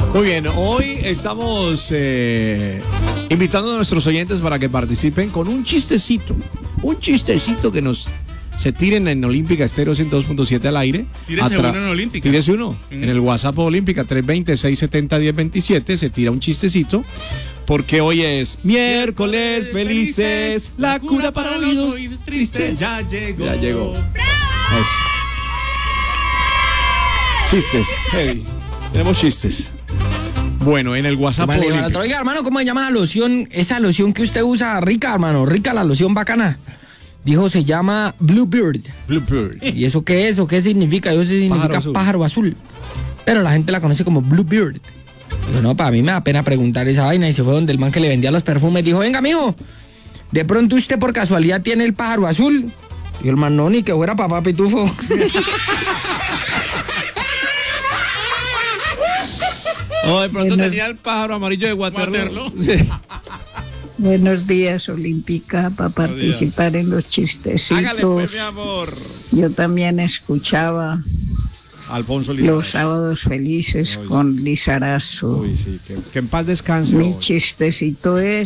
Muy bien, hoy estamos invitando a nuestros oyentes para que participen con un chistecito que nos se tiren en Olímpica Estéreo 102.7 al aire. Tírese uno en Olímpica. Tírese uno. En el WhatsApp Olímpica 320-670-1027 se tira un chistecito. Porque hoy es miércoles felices, la cura para oídos tristes. Ya llegó. Ya llegó. Eso. Chistes. Hey, tenemos chistes. Bueno, en el WhatsApp Olímpica. Oiga, hermano, ¿cómo se llama la loción? Esa loción que usted usa, rica, hermano, rica la loción bacana. Dijo, se llama Bluebird. Bluebird. ¿Y eso qué es? ¿O qué significa? Eso significa pájaro azul. Pero la gente la conoce como Bluebird. Dijo, no, para mí me da pena preguntar esa vaina. Y se fue donde el man que le vendía los perfumes. Dijo, venga, mijo, ¿de pronto usted por casualidad tiene el pájaro azul? Y el man, no, ni que fuera papá pitufo. Oh, de pronto tenía el pájaro amarillo de Waterloo. Sí. Buenos días, Olímpica, para participar en los chistecitos. Hágale pues, mi amor. Yo también escuchaba Alfonso Lizarazo. Los Sábados Felices con Lizarazo. Uy, sí, que en paz descanse. Mi chistecito es